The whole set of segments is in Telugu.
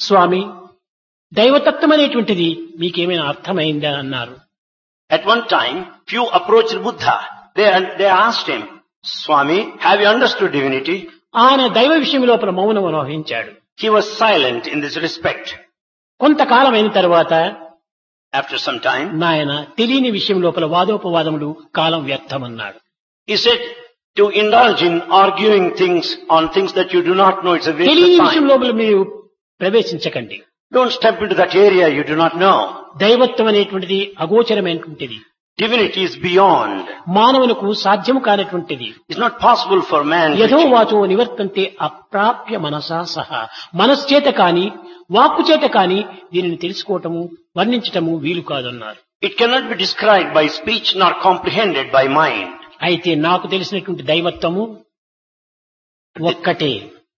స్వామి, దైవతత్వం అనేటువంటిది మీకేమైనా అర్థమైందా అన్నారు. At one time, few approached Buddha. They asked him, Swami, have you understood divinity? ఆయన దైవ విషయం లోపల మౌనం వహించాడు. He was silent in this respect. కొంతకాలం అయిన తర్వాత After some time, నాయన తెలియని విషయం లోపల వాదోపవాదములు కాలం వ్యర్థమన్నాడు. he said, to indulge in arguing things on things that you do not know, it's a waste తెలియని of విషయం time. లోపల మీరు ప్రవేశించకండి. Don't step into that area you do not know. దైవత్వం అనేటువంటిది అగోచరమైనటువంటిది, Divinity is beyond. మానవులకు సాధ్యము కానటువంటిది. It's not possible for man to యథో achieve. వాచో నివర్తంతే అప్రాప్య మనసా సహా. మనస్చేత కాని వాక్కు చేత కాని దీనిని తెలుసుకోవటము వర్ణించటము వీలు కాదన్నారు. It cannot be described by speech nor comprehended by mind. అయితే నాకు తెలిసినటువంటి దైవత్వము ఒక్కటే.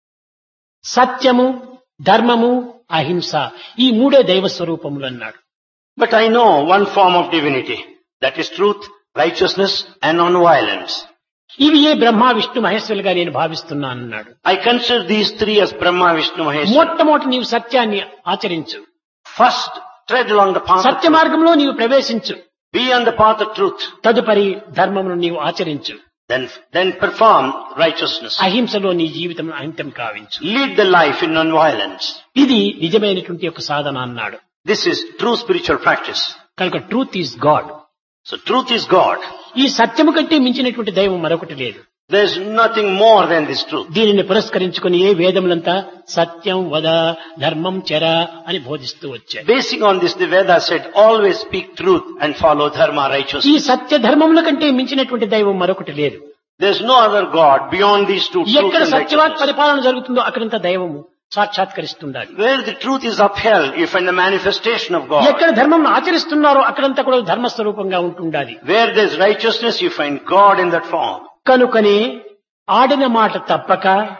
సత్యము, ధర్మము, అహింస, ఈ మూడే దైవ స్వరూపములు అన్నాడు. But I know one form of divinity. That is truth, righteousness and non-violence. ఇవి ఏ బ్రహ్మ విష్ణు మహేశ్వరులుగా నేను భావిస్తున్నాను అన్నాడు. I consider these three as Brahma, Vishnu, Maheshwara. మొట్టమొదటి నీవు సత్యాన్ని ఆచరించు, First, tread along the path of Satya truth. మార్గంలో నీవు ప్రవేశించు, Be on the path of truth. తదుపరి ధర్మమును నీవు ఆచరించు, Then perform righteousness. అహింసలో నీ జీవితం అంతం కావించు. Lead the life in non-violence. ఇది నిజమైనటువంటి ఒక సాధన అన్నాడు. This is true spiritual practice. కనుక truth is God. So truth is God. ఈ సత్యము కంటే మించినటువంటి దైవం మరొకటి లేదు. There is nothing more than this truth. దీనిని పురస్కరించుకుని ఏ వేదములంతా సత్యం వద ధర్మం చర అని బోధిస్తూ వచ్చాయి. Basing on this, the Vedas said, always speak truth and follow dharma, ఈ righteousness. సత్య ధర్మముల కంటే మించినటువంటి దైవం మరొకటి లేదు. There is no other God beyond these two, truth ఎక్కడ and సత్యవాక్ righteousness. పరిపాలన జరుగుతుందో అక్కడంతా దైవము సాక్షాత్కరిస్తుండాలి. Where the truth is upheld, you find the manifestation of God. ఎక్కడ ధర్మం ఆచరిస్తున్నారో అక్కడంతా కూడా ధర్మస్వరూపంగా ఉంటుండాలి. Where there is righteousness, you find God in that form. కనుకనే ఆడిన మాట తప్పక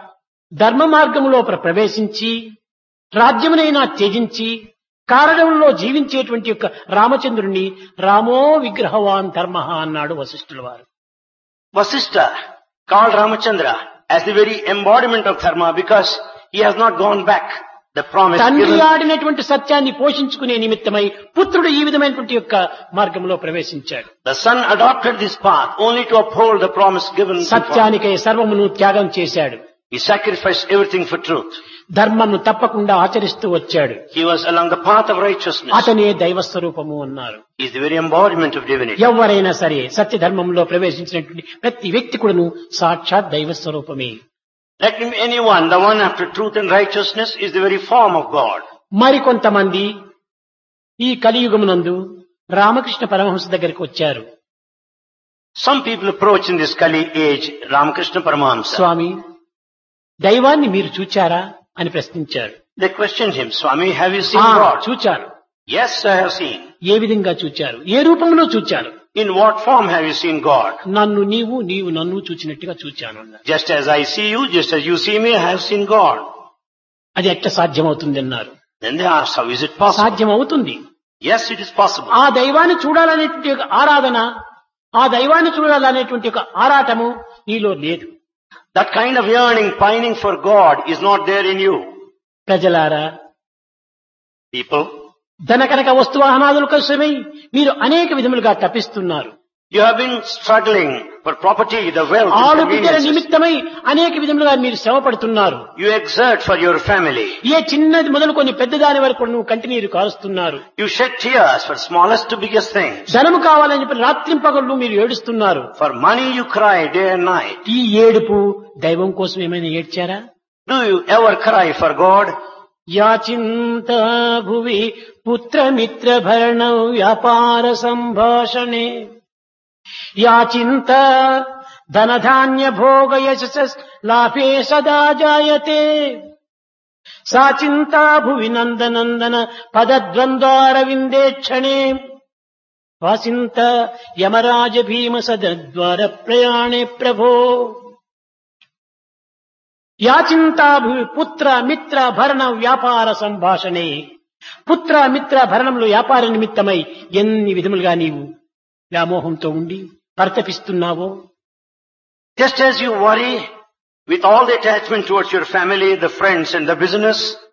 ధర్మ మార్గములో ప్రవేశించి రాజ్యమునైనా త్యజించి కారణంలో జీవించేటువంటి యొక్క రామచంద్రుణ్ణి రామో విగ్రహవాన్ ధర్మ అన్నాడు వశిష్ఠుల వారు. Vasishtha called Ramachandra as the very embodiment of dharma because he has not gone back. The promise తండ్రి given. ఆడినటువంటి సత్యాన్ని పోషించుకునే నిమిత్తమై పుత్రుడు ఈ విధమైనటువంటి యొక్క మార్గంలో ప్రవేశించాడు. The son adopted this path only to uphold the promise given. సత్యానికై సర్వమును త్యాగం చేశాడు. He sacrificed everything for truth. ధర్మమును తప్పకుండా ఆచరిస్తూ వచ్చాడు. He was along the path of righteousness. అతనే దైవ స్వరూపము అన్నారు. He is the very embodiment of divinity. ఎవరైనా సరే సత్య ధర్మంలో ప్రవేశించినటువంటి ప్రతి వ్యక్తి కూడాను సాక్షాత్ దైవ స్వరూపమే. Let him anyone, the one after truth and righteousness is the very form of God. మరికొంతమంది ఈ కలియుగమునందు రామకృష్ణ పరమహంస దగ్గరికి వచ్చారు. Some people approach in this Kali age Ramakrishna Paramahamsa. స్వామి, దైవాన్ని మీరు చూచారా అని ప్రశ్నించారు. They questioned him, Swami, have you seen God? చూచారు. Yes, I have seen. ఏ విధంగా చూచారు? ఏ రూపంలో చూచారు? In what form have you seen God? నన్ను నీవు నన్ను చూచినట్టుగా చూచాను అన్నారు. Just as I see you, just as you see me, I have seen God. అది ఎట్లా సాధ్యమవుతుంది అన్నారు. Then they asked, how is it possible? సాధ్యం అవుతుంది. Yes, it is possible. ఆ దైవాన్ని చూడాలనేటువంటి ఒక ఆరాధన, ఆ దైవాన్ని చూడాలనేటువంటి ఒక ఆరాటము నీలో లేదు. That kind of yearning, pining for God is not there in you. ప్రజలారా, People, ధనకనక వస్తువాహనాదుల కోసమై మీరు అనేక విధములుగా తప్పిస్తున్నారు. you have been struggling for property, the wealth, and ఆలు బిడ్డల conveniences. నిమిత్తమై అనేక విధములుగా మీరు శ్రమ పడుతున్నారు. You exert for your family. ఏ చిన్నది మొదలుకొని పెద్దదాని వరకు నువ్వు కంటినీరు కారుస్తున్నారు. You shed tears for smallest to biggest things. ధనము కావాలని చెప్పి రాత్రింపగళ్ళు మీరు ఏడుస్తున్నారు. For money you cry day and night. ఈ ఏడుపు దైవం కోసం ఏమైనా ఏడ్చారా? Do you ever cry for God? యాచింత భువి పుత్రమిత్ర భరణ వ్యాపార సంభాషణే యాచింత ధనధాన్య భోగ యశస్ లాభే సదా జాయతే సాచింతా భువి నందనందన పదద్వంద్వారవిందే క్షణే వాసింత యమరాజ భీమ సద్వార ప్రయాణే ప్రభో యాచింతా భువి పుత్ర మిత్ర భరణ వ్యాపార సంభాషణే. పుత్ర మిత్ర భరణంలో వ్యాపార నిమిత్తమై ఎన్ని విధములుగా నీవు వ్యామోహంతో ఉండి పరితపిస్తున్నావో, Just as you worry with all the attachment towards your family, the friends and the business,